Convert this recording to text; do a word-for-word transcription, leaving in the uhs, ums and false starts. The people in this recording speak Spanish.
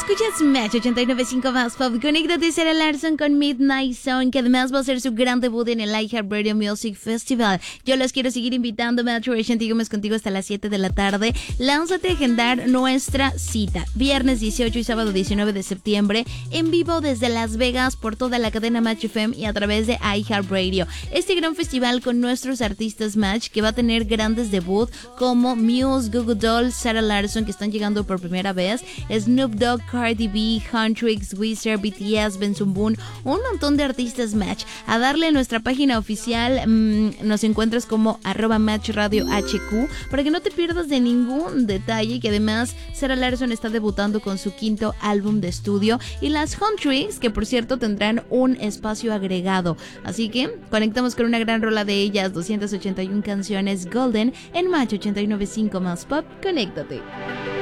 Escuchas Match ochenta y nueve punto cinco más Pop. Conéctate, Sarah Larsson con Midnight Zone, que además va a hacer su gran debut en el iHeartRadio Music Festival. Yo los quiero seguir invitando, Match ochenta Gómez contigo hasta las siete de la tarde. Lánzate a agendar nuestra cita. Viernes dieciocho y sábado diecinueve de septiembre, en vivo desde Las Vegas por toda la cadena Match F M y a través de iHeartRadio. Este gran festival con nuestros artistas Match, que va a tener grandes debut como Muse, Goo Goo Dolls, Sarah Larsson, que están llegando por primera vez, Snoop Dogg, Cardi B, Huntrix, Weezer, B T S, Benson Boone, un montón de artistas Match. A darle a nuestra página oficial, mmm, nos encuentras como arroba Match Radio H Q para que no te pierdas de ningún detalle, que además Sarah Larsson está debutando con su quinto álbum de estudio y las Huntrix, que por cierto tendrán un espacio agregado. Así que conectamos con una gran rola de ellas, doscientas ochenta y una canciones, Golden, en Match ochenta y nueve punto cinco más Pop. Conéctate.